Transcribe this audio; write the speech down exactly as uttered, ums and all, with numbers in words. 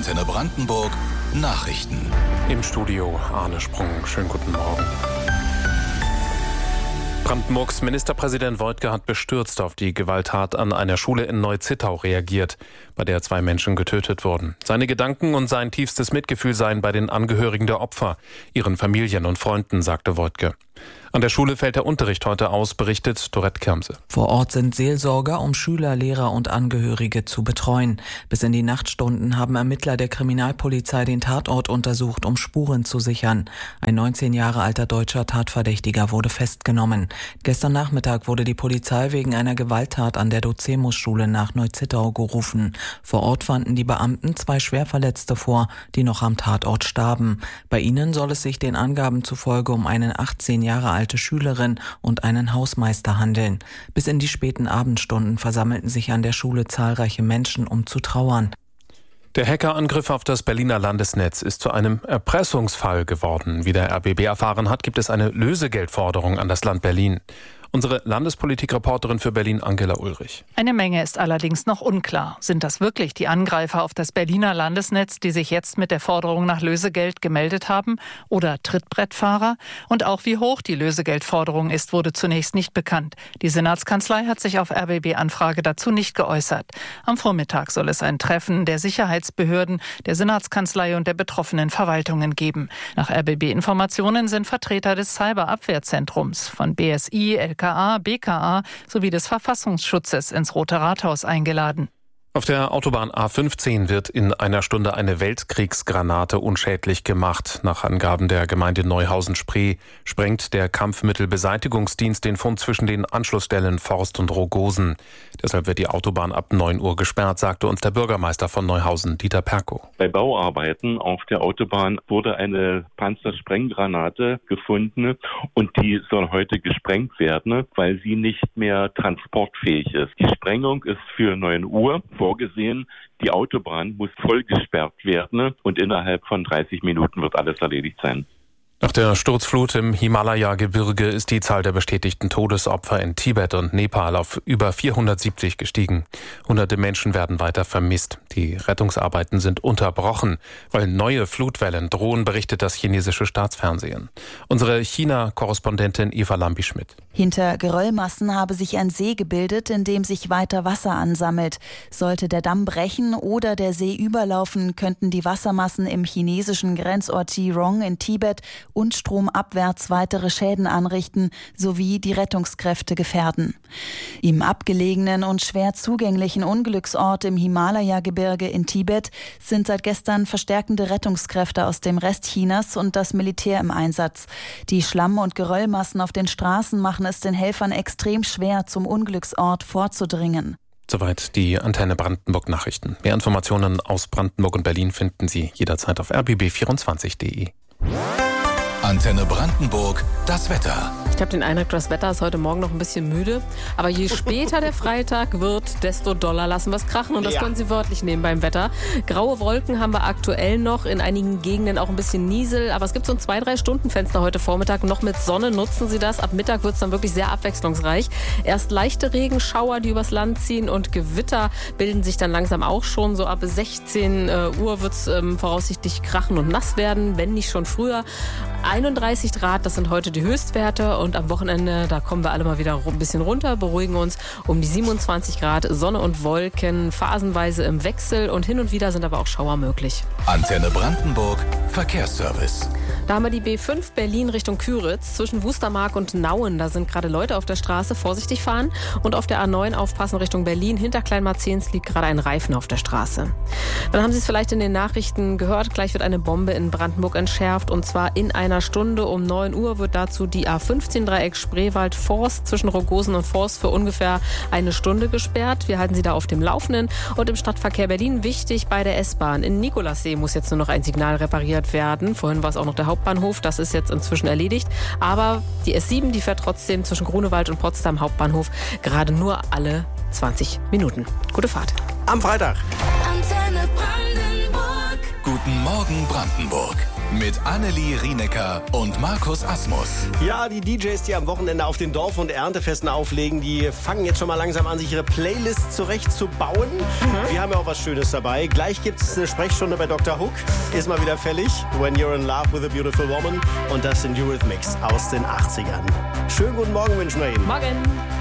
Antenne Brandenburg Nachrichten. Im Studio Arne Sprung. Schönen guten Morgen. Brandenburgs Ministerpräsident Woidke hat bestürzt auf die Gewalttat an einer Schule in Neu-Zittau reagiert, bei der zwei Menschen getötet wurden. Seine Gedanken und sein tiefstes Mitgefühl seien bei den Angehörigen der Opfer, ihren Familien und Freunden, sagte Woidke. An der Schule fällt der Unterricht heute aus, berichtet Dorette Kermse. Vor Ort sind Seelsorger, um Schüler, Lehrer und Angehörige zu betreuen. Bis in die Nachtstunden haben Ermittler der Kriminalpolizei den Tatort untersucht, um Spuren zu sichern. Ein neunzehn Jahre alter deutscher Tatverdächtiger wurde festgenommen. Gestern Nachmittag wurde die Polizei wegen einer Gewalttat an der Docemus-Schule nach Neu-Zittau gerufen. Vor Ort fanden die Beamten zwei Schwerverletzte vor, die noch am Tatort starben. Bei ihnen soll es sich den Angaben zufolge um einen achtzehn Jahre alten alte Schülerin und einen Hausmeister handeln. Bis in die späten Abendstunden versammelten sich an der Schule zahlreiche Menschen, um zu trauern. Der Hackerangriff auf das Berliner Landesnetz ist zu einem Erpressungsfall geworden. Wie der R B B erfahren hat, gibt es eine Lösegeldforderung an das Land Berlin. Unsere Landespolitikreporterin für Berlin, Angela Ulrich. Eine Menge ist allerdings noch unklar. Sind das wirklich die Angreifer auf das Berliner Landesnetz, die sich jetzt mit der Forderung nach Lösegeld gemeldet haben? Oder Trittbrettfahrer? Und auch wie hoch die Lösegeldforderung ist, wurde zunächst nicht bekannt. Die Senatskanzlei hat sich auf R B B-Anfrage dazu nicht geäußert. Am Vormittag soll es ein Treffen der Sicherheitsbehörden, der Senatskanzlei und der betroffenen Verwaltungen geben. Nach R B B-Informationen sind Vertreter des Cyberabwehrzentrums von B S I, L K A, B K A sowie des Verfassungsschutzes ins Rote Rathaus eingeladen. Auf der Autobahn A fünfzehn wird in einer Stunde eine Weltkriegsgranate unschädlich gemacht. Nach Angaben der Gemeinde Neuhausen-Spree sprengt der Kampfmittelbeseitigungsdienst den Fund zwischen den Anschlussstellen Forst und Rogosen. Deshalb wird die Autobahn ab neun Uhr gesperrt, sagte uns der Bürgermeister von Neuhausen, Dieter Perkow. Bei Bauarbeiten auf der Autobahn wurde eine Panzersprenggranate gefunden und die soll heute gesprengt werden, weil sie nicht mehr transportfähig ist. Die Sprengung ist für neun Uhr vorgesehen. Die Autobahn muss voll gesperrt werden und innerhalb von dreißig Minuten wird alles erledigt sein. Nach der Sturzflut im Himalaya-Gebirge ist die Zahl der bestätigten Todesopfer in Tibet und Nepal auf über vierhundertsiebzig gestiegen. Hunderte Menschen werden weiter vermisst. Die Rettungsarbeiten sind unterbrochen, weil neue Flutwellen drohen, berichtet das chinesische Staatsfernsehen. Unsere China-Korrespondentin Eva Lambi-Schmidt. Hinter Geröllmassen habe sich ein See gebildet, in dem sich weiter Wasser ansammelt. Sollte der Damm brechen oder der See überlaufen, könnten die Wassermassen im chinesischen Grenzort Jirong in Tibet und stromabwärts weitere Schäden anrichten sowie die Rettungskräfte gefährden. Im abgelegenen und schwer zugänglichen Unglücksort im Himalaya-Gebirge in Tibet sind seit gestern verstärkende Rettungskräfte aus dem Rest Chinas und das Militär im Einsatz. Die Schlamm- und Geröllmassen auf den Straßen machen es den Helfern extrem schwer, zum Unglücksort vorzudringen. Soweit die Antenne Brandenburg Nachrichten. Mehr Informationen aus Brandenburg und Berlin finden Sie jederzeit auf r b b vierundzwanzig punkt d e. Antenne Brandenburg, das Wetter. Ich habe den Eindruck, das Wetter ist heute Morgen noch ein bisschen müde. Aber je später der Freitag wird, desto doller lassen wir es krachen. Und das ja. können Sie wörtlich nehmen beim Wetter. Graue Wolken haben wir aktuell noch. In einigen Gegenden auch ein bisschen Niesel. Aber es gibt so ein zwei bis drei Stunden Fenster heute Vormittag. Noch mit Sonne nutzen Sie das. Ab Mittag wird es dann wirklich sehr abwechslungsreich. Erst leichte Regenschauer, die übers Land ziehen. Und Gewitter bilden sich dann langsam auch schon. So ab sechzehn Uhr wird es ähm, voraussichtlich krachen und nass werden, wenn nicht schon früher. einunddreißig Grad, das sind heute die Höchstwerte und am Wochenende, da kommen wir alle mal wieder ein bisschen runter, beruhigen uns um die siebenundzwanzig Grad, Sonne und Wolken, phasenweise im Wechsel und hin und wieder sind aber auch Schauer möglich. Antenne Brandenburg, Verkehrsservice. Da haben wir die B fünf Berlin Richtung Küritz zwischen Wustermark und Nauen. Da sind gerade Leute auf der Straße, vorsichtig fahren. Und auf der A neun aufpassen Richtung Berlin. Hinter Kleinmarzens liegt gerade ein Reifen auf der Straße. Dann haben Sie es vielleicht in den Nachrichten gehört. Gleich wird eine Bombe in Brandenburg entschärft. Und zwar in einer Stunde um neun Uhr wird dazu die A fünfzehn Dreieck Spreewald-Forst zwischen Rogosen und Forst für ungefähr eine Stunde gesperrt. Wir halten Sie da auf dem Laufenden. Und im Stadtverkehr Berlin wichtig bei der S-Bahn. In Nikolassee muss jetzt nur noch ein Signal repariert werden. Vorhin war es auch noch der Hauptbahnhof. Das ist jetzt inzwischen erledigt. Aber die S sieben, die fährt trotzdem zwischen Grunewald und Potsdam Hauptbahnhof gerade nur alle zwanzig Minuten. Gute Fahrt. Am Freitag. Antenne Brandenburg. Guten Morgen Brandenburg. Mit Annelie Rienecker und Markus Asmus. Ja, die D Js, die am Wochenende auf den Dorf- und Erntefesten auflegen, die fangen jetzt schon mal langsam an, sich ihre Playlist zurechtzubauen. Mhm. Wir haben ja auch was Schönes dabei. Gleich gibt es eine Sprechstunde bei Doktor Hook. Ist mal wieder fällig. When You're in Love with a Beautiful Woman. Und das sind Eurythmics aus den achtzigern. Schönen guten Morgen wünschen wir Ihnen. Morgen.